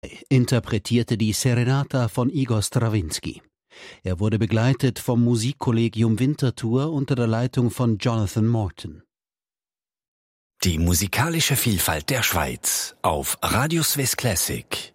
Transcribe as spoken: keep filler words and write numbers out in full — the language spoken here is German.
interpretierte die Serenata von Igor Strawinski. Er wurde begleitet vom Musikkollegium Winterthur unter der Leitung von Jonathan Morton. Die musikalische Vielfalt der Schweiz auf Radio Swiss Classic.